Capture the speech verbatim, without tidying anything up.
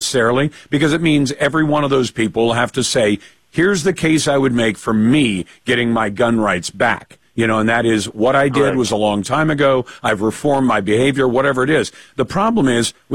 necessarily, because it means every one of those people have to say, here's the case I would make for me getting my gun rights back. You know, and that is what I did Correct. was a long time ago. I've reformed my behavior, whatever it is. The problem is,